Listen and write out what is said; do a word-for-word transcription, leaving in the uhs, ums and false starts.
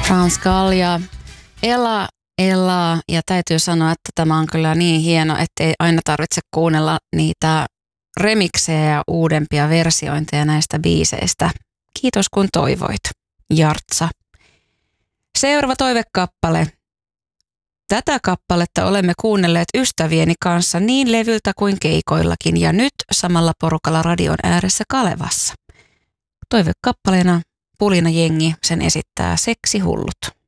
Ranskal ja Ela, Ela. Ja täytyy sanoa, että tämä on kyllä niin hieno, että ei aina tarvitse kuunnella niitä remiksejä ja uudempia versiointeja näistä biiseistä. Kiitos kun toivoit, Jartsa. Seuraava toivekappale. Tätä kappaletta olemme kuunnelleet ystävieni kanssa niin levyltä kuin keikoillakin ja nyt samalla porukalla radion ääressä Kalevassa. Toivekappaleena Pulina jengi sen esittää Seksihullut.